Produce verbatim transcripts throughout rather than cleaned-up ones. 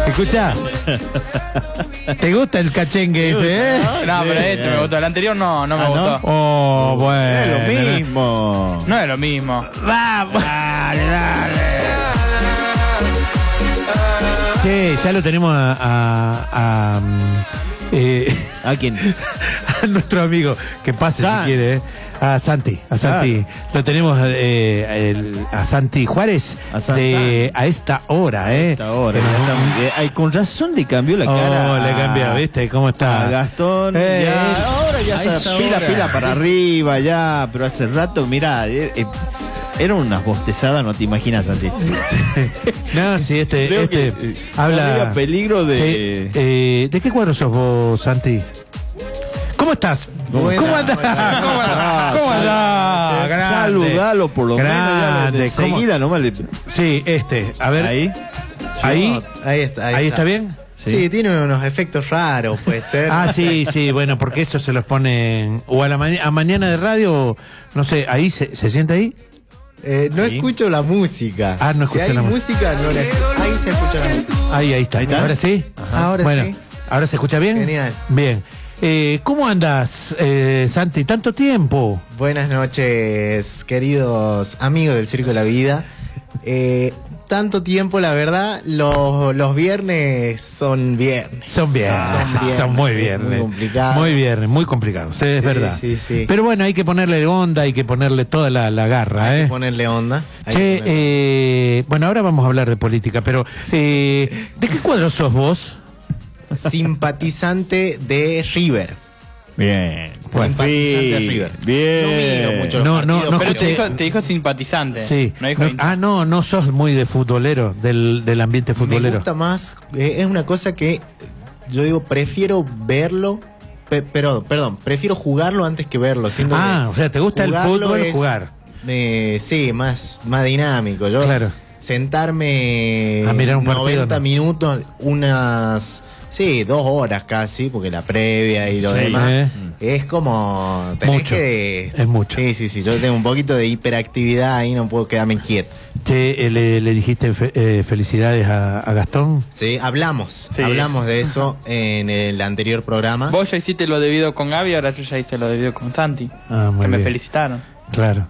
Escucha, ¿te gusta el cachengue ese, eh? No, pero este me gustó. El anterior no, no me Ah, ¿no? gustó. Oh, bueno. Es lo mismo. No es lo mismo. Vamos. Dale, dale. Che, ya lo tenemos a... a, a eh, ¿A quién? a nuestro amigo, que pase San. si quiere, eh. A Santi, a Santi. Lo tenemos eh, el, a Santi Juárez A San de, a esta hora, ¿eh? Hasta ahora. Que ya nos- estamos- eh, ay, con razón le cambió la cara. Oh, le cambió, ¿viste? ¿Cómo está? A Gastón. Eh, ya, ahora ya a está esta pila, hora. pila para arriba ya. Pero hace rato, mira, eh, eh, eran unas bostezadas, no te imaginas, Santi. No, sí, este, Creo este que, eh, habla... había peligro de... Sí, eh, ¿de qué cuadro sos vos, Santi? ¿Cómo estás? Buena, ¿Cómo andás? buena. ¿Cómo andás? ¿Cómo andás? Grande. Saludalo por lo menos ya Grande. de ¿Cómo? seguida nomás. Le... Sí, este, a ver. Ahí. Ahí, Ahí está. ahí está bien. Sí. tiene unos efectos raros, puede ser. Ah, sí, sí, bueno, porque eso se los ponen o a la ma a mañana de radio, o, no sé, ahí se, se siente ahí. Eh, no Ahí. escucho la música. Ah, no si escucha hay la música, no la escucho. Ahí se escucha la música. Ahí, ahí está. Ahí está. Ahora sí. Ahora bueno, sí. ahora se escucha bien. Genial. Bien. Eh, ¿Cómo andas, eh, Santi? Tanto tiempo. Buenas noches, queridos amigos del Circo de la Vida. Eh, tanto tiempo, la verdad, los, los viernes son viernes. Son viernes, Son, viernes, son muy es viernes. Muy complicado. Muy viernes, muy complicados, eh, es Sí, verdad. sí, sí. Pero bueno, hay que ponerle onda, hay que ponerle toda la, la garra, Hay ¿eh? que ponerle onda. hay Che, que ponerle- eh, bueno, ahora vamos a hablar de política, pero eh, ¿de qué cuadro sos vos? Simpatizante de River. Bien. Simpatizante de Sí, River. Bien. No miro mucho los No, no, partidos, no Pero te escuché. dijo, te dijo simpatizante. Sí. No dijo No- hincha. ah, no, no sos muy de futbolero, del, del ambiente Me futbolero. gusta más, eh, es una cosa que yo digo, prefiero verlo, pe- pero, perdón, prefiero jugarlo antes que verlo. Siento Ah, que o sea, ¿te gusta el jugarlo fútbol es, jugar? eh, sí, más, más dinámico. Yo Claro. sentarme A mirar un partido, noventa no. minutos, unas, sí, dos horas casi, porque la previa y lo Sí. demás. Eh. Es como tenés Mucho. que- Es mucho. Sí, sí, sí. Yo tengo un poquito de hiperactividad ahí, no puedo quedarme quieto. Che, eh, le, le dijiste fe- eh, felicidades a, a Gastón. Sí, hablamos. Sí. Hablamos de eso en el anterior programa. Vos ya hiciste lo debido con Gaby, ahora yo ya hice lo debido con Santi. Ah, muy que me bien. felicitaron. Claro.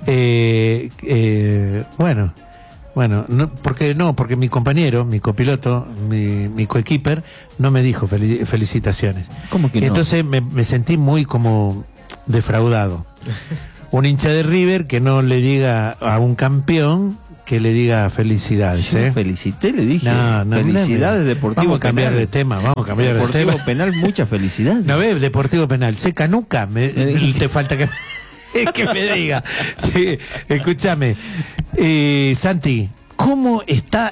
Eh, eh, bueno, bueno, no, porque no, porque mi compañero, mi copiloto, mi, mi coequiper, no me dijo feli- felicitaciones. ¿Cómo que no? Entonces me, me sentí muy como defraudado. Un hincha de River que no le diga a un campeón que le diga felicidades. Yo ¿eh? felicité, le dije. No, no, Felicidades, no, Deportivo Vamos a cambiar Penal. de tema, vamos a cambiar de Deportivo tema. Penal, mucha felicidad. No ves, Deportivo Penal, seca nuca, me, te falta que, que me diga. Sí, escúchame. Eh, Santi, ¿cómo está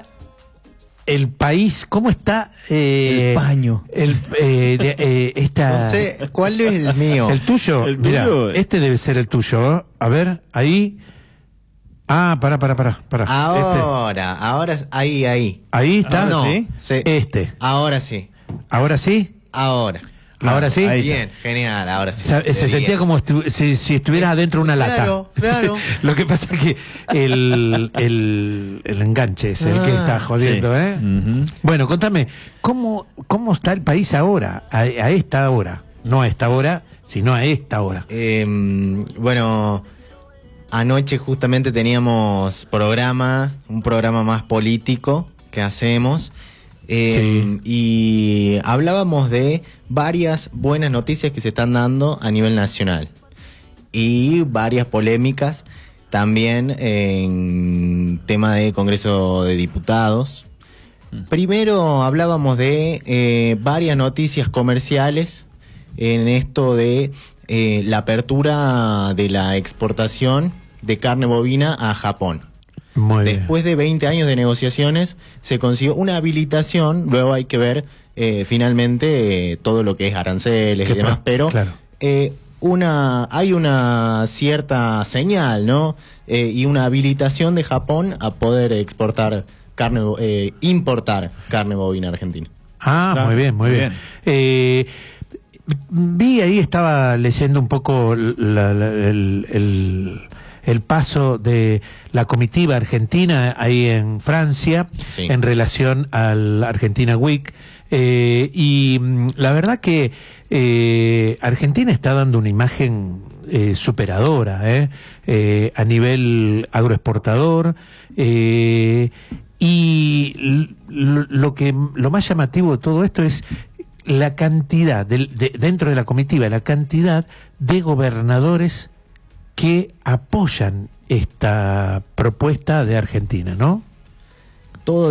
el país? ¿Cómo está eh, El paño. El, eh, de- eh, esta, No sé, ¿cuál es el mío? el tuyo. El Mira, tuyo. este debe ser el tuyo. ¿eh? A ver, ahí. Ah, pará, pará, pará. pará. Este. Ahora, ahora, ahí, ahí. Ahí está. No, ¿Sí? sí. Este. Ahora sí, Ahora sí. ahora. Ahora sí. ahí Bien, genial, ahora sí. Se, se De sentía diez. como estu- si, si estuvieras adentro de una lata. Claro, claro. Lo que pasa es que el, el, el enganche es el que Ah, está jodiendo, sí. ¿eh? Ujú. Bueno, contame, ¿cómo, ¿cómo está el país ahora? A, a esta hora. No a esta hora, sino a esta hora. Eh, bueno, anoche justamente teníamos programa, un programa más político que hacemos. eh, Y hablábamos de varias buenas noticias que se están dando a nivel nacional. Y varias polémicas también en tema de Congreso de Diputados. Primero hablábamos de eh, varias noticias comerciales en esto de eh, la apertura de la exportación de carne bovina a Japón. Muy bien. Después de veinte años de negociaciones se consiguió una habilitación, luego hay que ver eh, finalmente eh, todo lo que es aranceles Qué y demás, pa- pero claro. eh, una hay una cierta señal, ¿no? Eh, y una habilitación de Japón a poder exportar carne, bo- eh, importar carne bovina argentina. Ah, Claro, muy bien, muy muy bien. bien. Eh, vi ahí, estaba leyendo un poco la- la- el, el- el paso de la comitiva argentina ahí en Francia, Sí. en relación al Argentina Week. Eh, y mm, la verdad que eh, Argentina está dando una imagen eh, superadora eh, eh, a nivel agroexportador. Eh, y lo, lo que lo más llamativo de todo esto es la cantidad, de, de, dentro de la comitiva, la cantidad de gobernadores que apoyan esta propuesta de Argentina, ¿no? Todo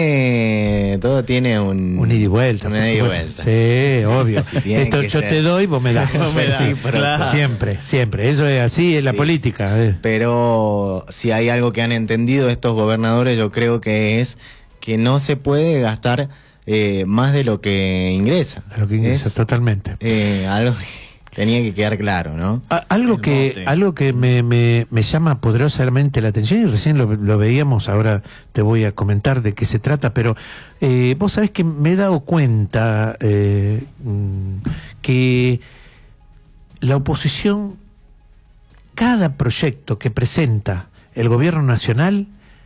tiene, todo tiene un... Un ida y vuelta. Un por ida y supuesto. vuelta. Sí, obvio. Sí, tiene Esto que yo ser. te doy, vos me das. Vos me das, Sí, pero claro. Siempre, siempre. Eso es así, es la Sí. política. eh. Pero si hay algo que han entendido estos gobernadores, yo creo que es que no se puede gastar eh, más de lo que ingresa. De lo que ingresa, Es, totalmente. eh, algo que tenía que quedar claro, ¿no? A- algo El que mote. algo que me, me, me llama poderosamente la atención, y recién lo, lo veíamos, ahora te voy a comentar de qué se trata, pero eh, vos sabés que me he dado cuenta eh, mm, que la oposición, cada proyecto que presenta el gobierno nacional,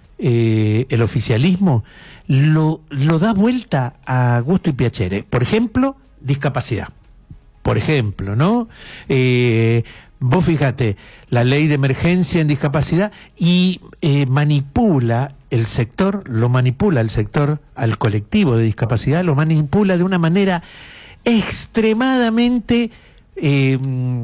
eh, el oficialismo, lo, lo da vuelta a gusto y piacere. Por ejemplo, discapacidad. Por ejemplo, ¿no? Eh, vos fíjate, la ley de emergencia en discapacidad y eh, manipula el sector, lo manipula el sector al colectivo de discapacidad, lo manipula de una manera extremadamente eh,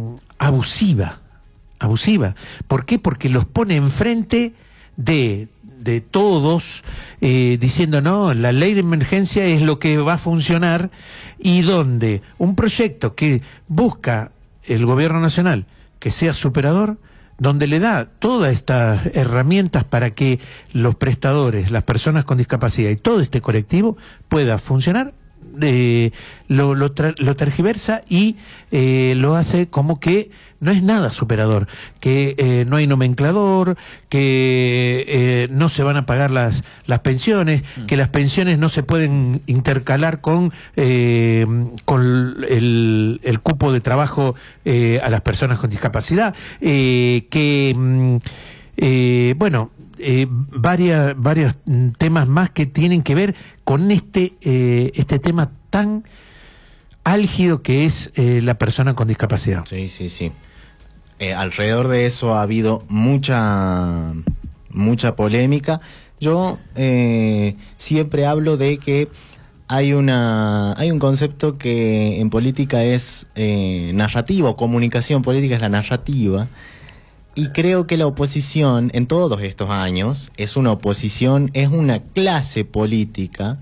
abusiva, abusiva. ¿Por qué? Porque los pone enfrente de de todos, eh, diciendo no, la ley de emergencia es lo que va a funcionar, y donde un proyecto que busca el gobierno nacional que sea superador, donde le da todas estas herramientas para que los prestadores, las personas con discapacidad y todo este colectivo pueda funcionar, eh, lo, lo, tra- lo tergiversa y eh, lo hace como que no es nada superador, que eh, no hay nomenclador, que eh, no se van a pagar las, las pensiones, mm. que las pensiones no se pueden intercalar con, eh, con el, el cupo de trabajo eh, a las personas con discapacidad, eh, que, mm, eh, bueno, eh, varias, varios temas más que tienen que ver con este, eh, este tema tan álgido que es eh, la persona con discapacidad. Sí, sí, sí. Eh, alrededor de eso ha habido mucha, mucha polémica. Yo eh, siempre hablo de que hay una, hay un concepto que en política es eh, narrativa, o comunicación política es la narrativa. Y creo que la oposición, en todos estos años, es una oposición, es una clase política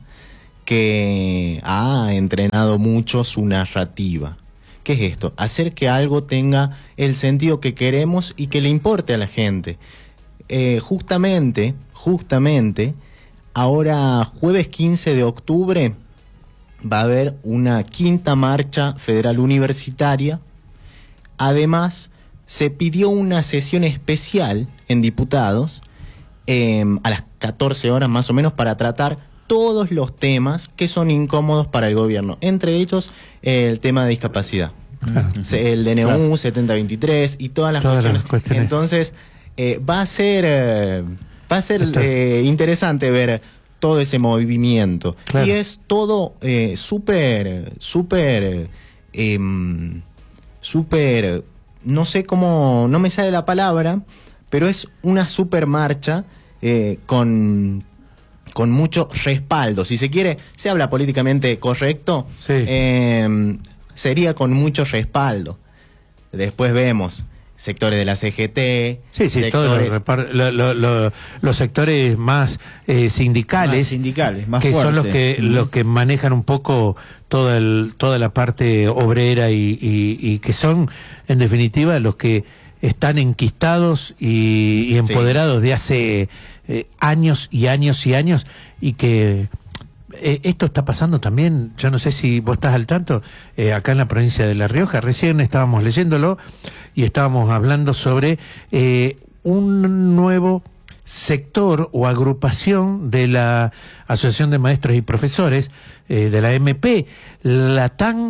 que ha entrenado mucho su narrativa. ¿Qué es esto? Hacer que algo tenga el sentido que queremos y que le importe a la gente. Eh, justamente, justamente, ahora jueves quince de octubre va a haber una quinta marcha federal universitaria. Además, se pidió una sesión especial en diputados eh, a las catorce horas más o menos para tratar todos los temas que son incómodos para el gobierno, entre ellos eh, el tema de discapacidad, Claro. Se- el D N U Claro. setenta veintitrés y todas las Todas las cuestiones. cuestiones. Entonces eh, va a ser eh, va a ser Está- eh, interesante ver todo ese movimiento. Claro. Y es todo eh, súper súper eh, em, súper, no sé cómo, no me sale la palabra, pero es una super marcha eh, con, con mucho respaldo. Si se quiere, se habla políticamente correcto, Sí. eh, sería con mucho respaldo. Después vemos sectores de la C G T, Sí, sí, todos los, sectores- repar- lo- lo- lo- los sectores más eh, sindicales, Más sindicales, más que son los fuertes. que los que manejan un poco toda el, toda la parte obrera y, y- y que son, en definitiva, los que están enquistados y, y empoderados de hace eh, años y años y años, y que eh, esto está pasando también, yo no sé si vos estás al tanto, eh, acá en la provincia de La Rioja. Recién estábamos leyéndolo y estábamos hablando sobre eh, un nuevo sector o agrupación de la Asociación de Maestros y Profesores, eh, de la A M P, la tan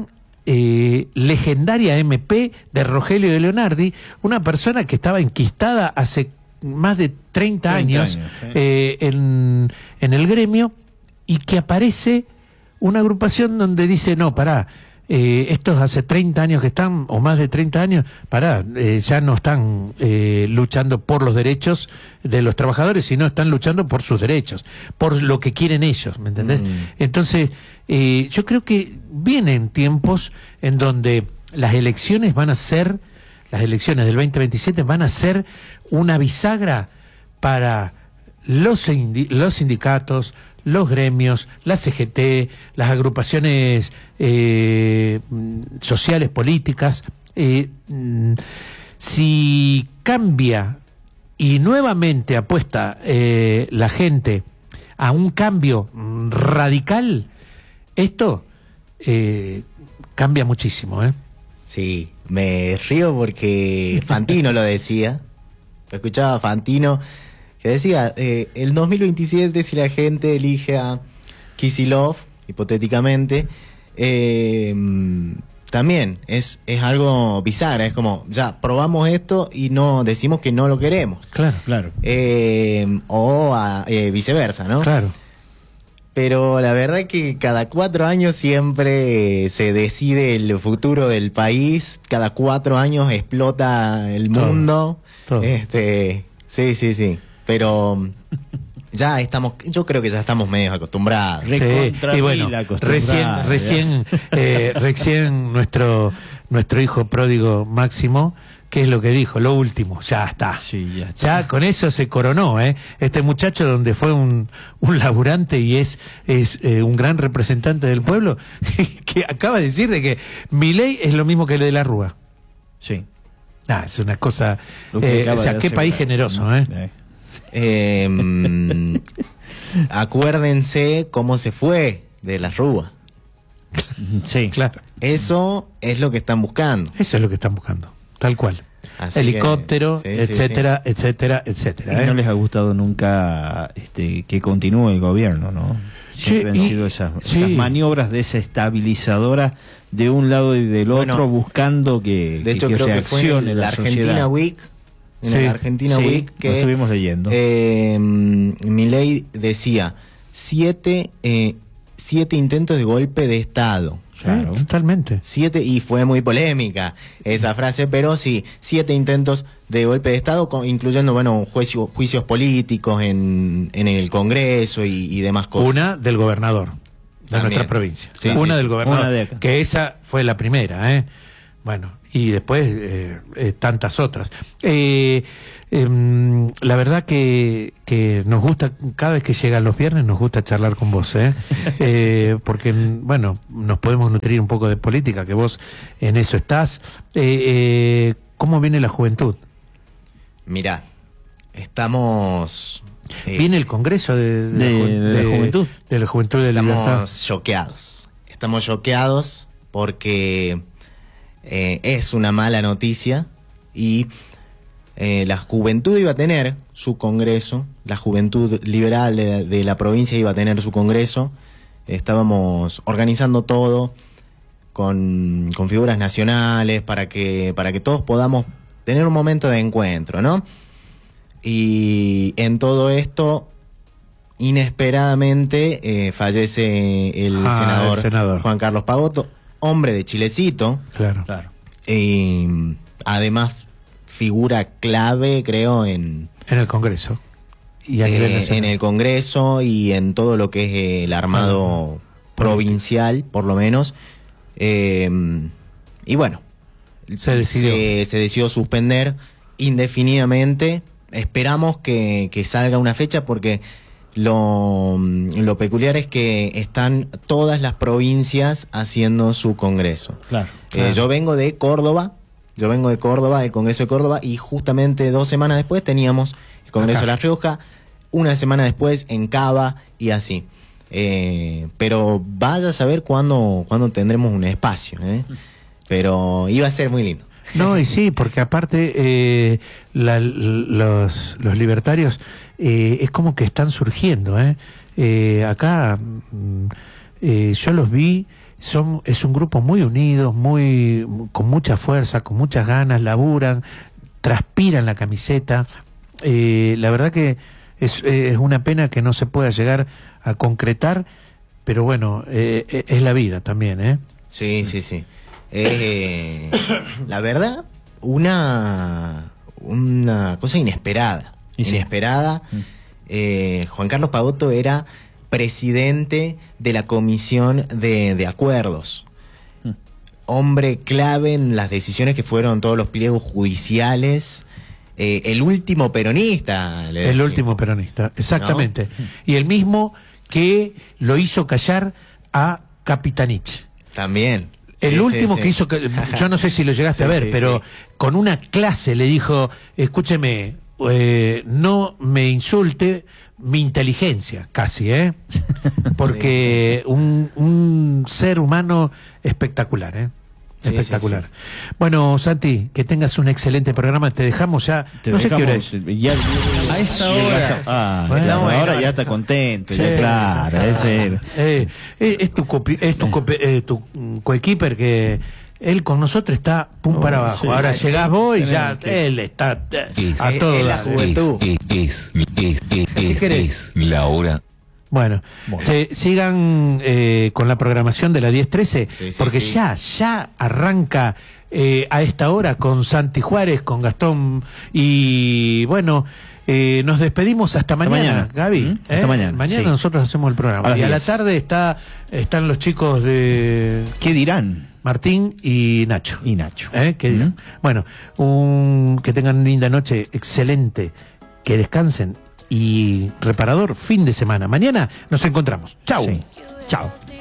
eh, legendaria M P de Rogelio de Leonardi, una persona que estaba enquistada hace más de treinta años, años ¿eh? eh, en, en el gremio, y que aparece una agrupación donde dice, no, pará, eh, estos hace treinta años que están, o más de treinta años, pará, eh, ya no están eh, luchando por los derechos de los trabajadores, sino están luchando por sus derechos, por lo que quieren ellos, ¿me entendés? Mm. Entonces, eh, yo creo que vienen tiempos en donde las elecciones van a ser, las elecciones del veinte veintisiete van a ser una bisagra para los, sindi- los sindicatos, los gremios, la C G T, las agrupaciones eh, sociales, políticas. Eh, si cambia y nuevamente apuesta eh, la gente a un cambio radical, esto eh, cambia muchísimo, ¿eh? Sí, me río porque Fantino lo decía. Escuchaba a Fantino que decía, eh, el dos mil veintisiete si la gente elige a Kicillof, hipotéticamente, eh, también es, es algo bisagra, es como, ya, probamos esto y no decimos que no lo queremos. Claro, Claro. Eh, o a, eh, viceversa, ¿no? claro. Pero la verdad que cada cuatro años siempre se decide el futuro del país, cada cuatro años explota el Todo, mundo. todo. Este, sí, sí, sí. Pero ya estamos, yo creo que ya estamos medio acostumbrados. Re- Sí, Recontra y bueno, mil acostumbrada, recién, recién, eh, recién nuestro, nuestro hijo pródigo Máximo, ¿qué es lo que dijo? Lo último, ya está. Sí, ya está. Ya con eso se coronó, ¿eh? Este muchacho donde fue un, un laburante y es, es eh, un gran representante del pueblo, que acaba de decir de que Milei es lo mismo que el de la Rúa. Sí. Ah, es una cosa, Lo que eh, acaba o sea, de qué hacer, país ¿no? generoso, ¿eh? Eh. Eh, acuérdense cómo se fue de la Rúa. Sí. Claro. Eso es lo que están buscando. Eso es lo que están buscando, tal cual. Así Helicóptero, que, sí, sí, etcétera, etcétera, Y etcétera. ¿eh? no les ha gustado nunca este, que continúe el gobierno, ¿no? Siempre han Sí, y- sido esas, sí. esas maniobras desestabilizadoras de un lado y del Bueno, otro, buscando que, De hecho, que creo que fue reaccione en la, la Argentina sociedad. Week. En Sí, la Argentina sí, Week lo que estuvimos leyendo. eh, Milei decía siete, eh, siete intentos de golpe de Estado. Claro. Sí, totalmente. Siete, y fue muy polémica esa frase, pero sí, siete intentos de golpe de Estado, con- incluyendo, bueno, juicio- juicios políticos en, en el Congreso y, y demás cosas. Una del gobernador de También. nuestra provincia. Sí, Una sí. del gobernador. Una de acá. Que esa fue la primera, ¿eh? Bueno, y después eh, eh, tantas otras. Eh, em, la verdad que, que nos gusta, cada vez que llegan los viernes, nos gusta charlar con vos, ¿eh? Eh, porque, bueno, nos podemos nutrir un poco de política, que vos en eso estás. Eh, eh, ¿Cómo viene la juventud? Mirá, estamos... eh, Viene el Congreso de, De- ju- de la Juventud. De la Juventud de la Libertad. Estamos choqueados. Estamos choqueados porque eh, es una mala noticia y eh, la juventud iba a tener su congreso, la juventud liberal de, de la provincia iba a tener su congreso. Estábamos organizando todo con, con figuras nacionales para que, para que todos podamos tener un momento de encuentro, ¿no? Y en todo esto, inesperadamente, eh, fallece el, Ah, senador el senador. Juan Carlos Pagotto, hombre de Chilecito, Claro. Claro. y además figura clave, creo, en, En el Congreso. Y a nivel eh, nacional. en el Congreso y en todo lo que es el armado provincial, por lo menos. Eh, y bueno, Se decidió. Se, se decidió suspender indefinidamente. Esperamos que, que salga una fecha porque lo, lo peculiar es que están todas las provincias haciendo su congreso. Claro. Eh, Claro. yo vengo de Córdoba, yo vengo de Córdoba, del Congreso de Córdoba, y justamente dos semanas después teníamos el Congreso Acá. de La Rioja, una semana después en Cava y así. Eh, pero vaya a saber cuándo, cuándo tendremos un espacio, ¿eh? Pero iba a ser muy lindo. No, y sí, porque aparte eh, la- los, los libertarios eh, es como que están surgiendo. ¿eh? Eh, acá mm, eh, yo los vi son, es un grupo muy unido, muy, con mucha fuerza, con muchas ganas, laburan, transpiran la camiseta. Eh, la verdad que es, es una pena que no se pueda llegar a concretar, pero bueno, eh, es la vida también, ¿eh? Sí, sí, sí. Eh, la verdad, una, una cosa inesperada. Y sí. Inesperada. Eh, Juan Carlos Pagotto era presidente de la Comisión de, de Acuerdos. Hombre clave en las decisiones que fueron todos los pliegos judiciales. Eh, el último peronista. Le El decimos. último peronista, exactamente. ¿No? Y el mismo que lo hizo callar a Capitanich. También. El Sí, último sí, que sí. hizo, yo no sé si lo llegaste Sí, a ver, sí, pero sí. con una clase le dijo, escúcheme, eh, no me insulte mi inteligencia, casi, ¿eh? Porque Sí. un, un ser humano espectacular, ¿eh? Sí, Espectacular. sí, Bueno, Santi, que tengas un excelente programa. Te dejamos ya. Te no sé qué hora dejamos, es. ya- a esta hora. Ah, Bueno, claro, bueno, ahora bueno. ya está contento, Sí, ya claro, sí. es el- Eh, eh, es tu, copi- es tu, cope- eh, tu mm, coequiper que él con nosotros está pum Oh, para abajo. sí. Ahora Sí. llegás vos y Tenés ya que- él está eh, Es- a es- todo. es la dar. juventud. Es, es, es, es, ¿Qué es, querés? es la hora. Bueno, Bueno. che, sigan eh, con la programación de la diez trece, Sí, sí, porque sí. ya, ya arranca eh, a esta hora con Santi Juárez, con Gastón, y bueno, eh, nos despedimos hasta mañana, mañana. Gaby. ¿Mm? ¿eh? Hasta mañana, Mañana sí. nosotros hacemos el programa. A las Y a la diez. tarde está, están los chicos de ¿Qué dirán? Martín y Nacho. Y Nacho. ¿Eh? ¿Qué dirán? ¿Mm? Bueno, un, que tengan linda noche, excelente, que descansen y reparador fin de semana. Mañana nos encontramos. Chau. Sí. Chao.